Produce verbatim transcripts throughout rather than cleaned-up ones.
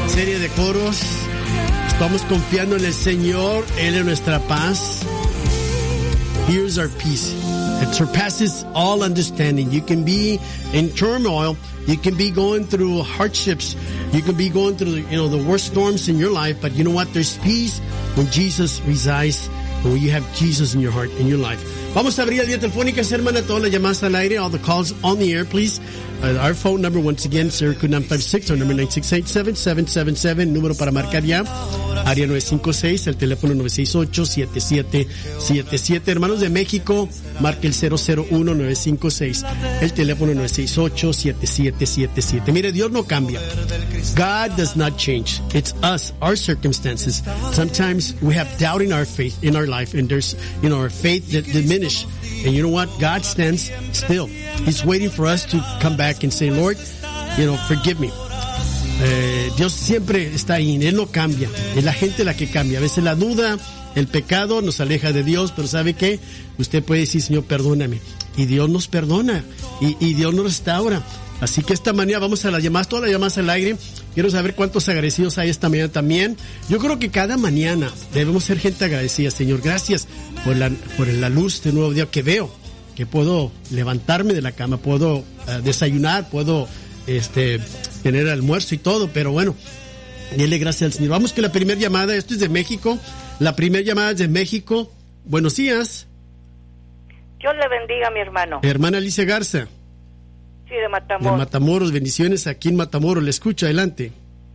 serie de coros. Estamos confiando en el Señor. Él es nuestra paz. Here's our peace. It surpasses all understanding. You can be in turmoil. You can be going through hardships. You can be going through, you know, the worst storms in your life. But you know what? There's peace when Jesus resides. When you have Jesus in your heart, in your life. Vamos a abrir la línea telefónica, hermana, todas las llamadas al aire, all the calls on the air, please. Uh, our phone number, once again, zero two nine five six, our number nine six eight seven seven seven seven, número para marcar ya, área nueve cinco seis, el teléfono nueve seis ocho siete siete siete siete. Hermanos de México, marque el cero cero uno nueve cinco seis, el teléfono nueve seis ocho siete siete siete siete. Mire, Dios no cambia. God does not change. It's us, our circumstances. Sometimes we have doubt in our faith, in our life, and there's, you know, our faith that diminish. And you know what? God stands still. He's waiting for us to come back and say, Lord, you know, forgive me. Eh, Dios siempre está ahí, Él no cambia. Es la gente la que cambia. A veces la duda, el pecado nos aleja de Dios, pero ¿sabe qué? Usted puede decir, Señor, perdóname. Y Dios nos perdona. Y, y Dios nos restaura. Así que esta mañana vamos a las llamadas, todas las llamadas al aire. Quiero saber cuántos agradecidos hay esta mañana también. Yo creo que cada mañana debemos ser gente agradecida. Señor, gracias por la, por la luz de nuevo día que veo, que puedo levantarme de la cama, puedo uh, desayunar, puedo este tener almuerzo y todo, pero bueno, dile gracias al Señor. Vamos que la primera llamada, esto es de México, la primera llamada es de México. Buenos días. Dios le bendiga, mi hermano. Hermana Alicia Garza. Sí, de Matamoros. De Matamoros, bendiciones aquí en Matamoros, le escucho, adelante.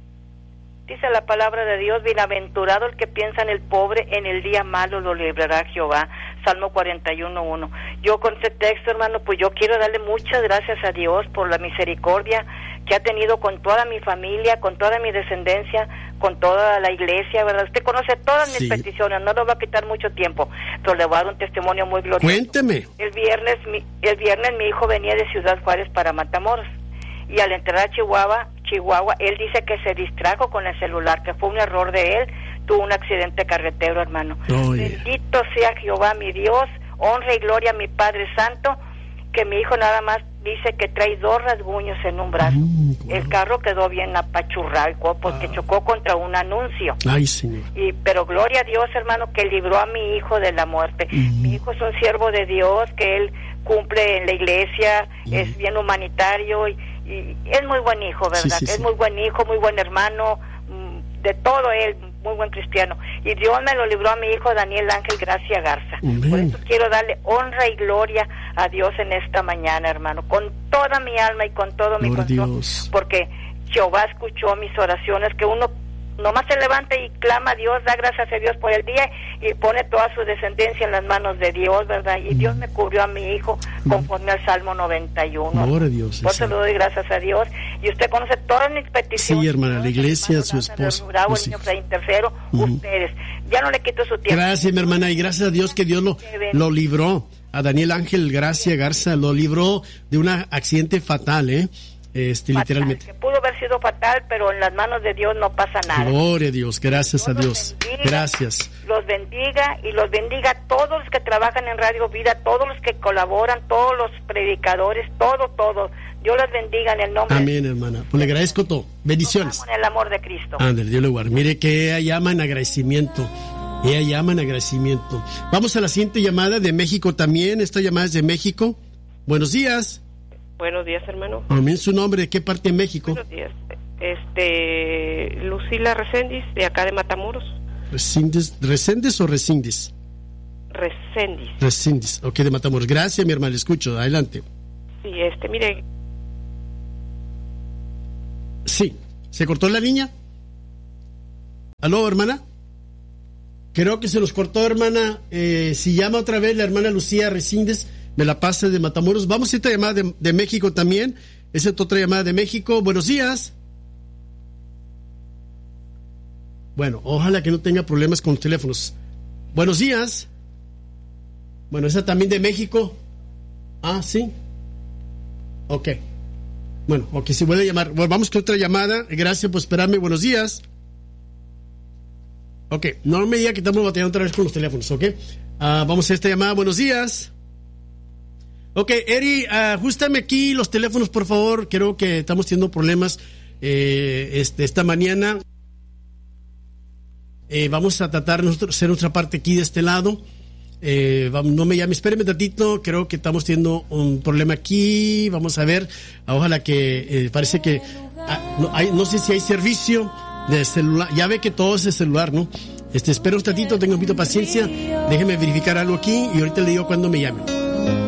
Dice la palabra de Dios, bienaventurado el que piensa en el pobre, en el día malo lo librará Jehová. Salmo cuarenta y uno uno. Yo con este texto, hermano, pues yo quiero darle muchas gracias a Dios por la misericordia que ha tenido con toda mi familia, con toda mi descendencia, con toda la iglesia, ¿verdad? Usted conoce todas mis sí. peticiones, no le va a quitar mucho tiempo, pero le voy a dar un testimonio muy glorioso. Cuénteme. El viernes, mi, el viernes mi hijo venía de Ciudad Juárez para Matamoros, y al entrar a Chihuahua, Chihuahua, él dice que se distrajo con el celular, que fue un error de él, tuvo un accidente carretero, hermano. Oh, yeah. Bendito sea Jehová, mi Dios, honra y gloria a mi Padre Santo, que mi hijo nada más dice que trae dos rasguños en un brazo. Mm, wow. El carro quedó bien apachurrado porque wow. chocó contra un anuncio. Ay, Señor. Y, pero gloria a Dios, hermano, que libró a mi hijo de la muerte. Mm. Mi hijo es un siervo de Dios, que él cumple en la iglesia, mm. es bien humanitario y, y es muy buen hijo, ¿verdad? Sí, sí, es sí. muy buen hijo, muy buen hermano, de todo él, muy buen cristiano. Y Dios me lo libró a mi hijo Daniel Ángel Gracia Garza. Amén. Por eso quiero darle honra y gloria a Dios en esta mañana, hermano, con toda mi alma y con todo mi corazón, porque Jehová escuchó mis oraciones, que uno nomás se levanta y clama a Dios, da gracias a Dios por el día y pone toda su descendencia en las manos de Dios, ¿verdad? Y Dios me cubrió a mi hijo conforme al Salmo noventa y uno. Gloria a Dios. Por eso le doy gracias a Dios. Y usted conoce todas mis peticiones. Sí, hermana, la iglesia, su esposo. Bravo, el niño tercero, uh-huh. ustedes. Ya no le quito su tiempo. Gracias, mi hermana, y gracias a Dios que Dios lo, lo libró. A Daniel Ángel Gracia Garza lo libró de un accidente fatal, ¿eh? Este, fatal, literalmente. Que pudo haber sido fatal, pero en las manos de Dios no pasa nada. Gloria a Dios, gracias Dios a Dios. Bendiga, gracias. Los bendiga y los bendiga a todos los que trabajan en Radio Vida, todos los que colaboran, todos los predicadores, todo, todo. Dios los bendiga en el nombre Amén, de hermana. Pues le agradezco todo. Bendiciones. Con el amor de Cristo. Ándale, Dios le guarde. Mire que ella llama en agradecimiento. Ella llama en agradecimiento. Vamos a la siguiente llamada de México también. Esta llamada es de México. Buenos días. Buenos días, hermano. Amén, su nombre, ¿de qué parte de México? Buenos días. Este, Lucila Reséndiz, de acá de Matamoros. ¿Reséndiz, Reséndiz o Resíndiz? Reséndiz. Reséndiz, ok, de Matamoros. Gracias, mi hermano, le escucho, adelante. Sí, este, mire. Sí, ¿se cortó la línea? ¿Aló, hermana? Creo que se nos cortó, hermana. Eh, si llama otra vez la hermana Lucía Resíndiz, me la pasa de Matamoros. Vamos a esta llamada de, de México también. Esa es otra llamada de México. Buenos días. Bueno, ojalá que no tenga problemas con los teléfonos. Buenos días. Bueno, esa también de México. Ah, sí. Ok. Bueno, ok, si vuelve a llamar. Bueno, vamos con otra llamada. Gracias por esperarme. Buenos días. Ok, no me diga que estamos batallando otra vez con los teléfonos, ¿ok? Uh, vamos a esta llamada. Buenos días. Ok, Eri, uh, ajustame aquí los teléfonos, por favor. Creo que estamos teniendo problemas. eh, este, esta mañana eh, vamos a tratar de nosotros, hacer nuestra parte aquí de este lado. Eh, vamos, no me llame, espéreme tantito, creo que estamos teniendo un problema aquí. Vamos a ver, ojalá que eh, parece que ah, no, hay, no sé si hay servicio de celular, ya ve que todo es el celular, ¿no? Este, espero un tantito, tengo un poquito de paciencia, déjeme verificar algo aquí y ahorita le digo cuando me llame.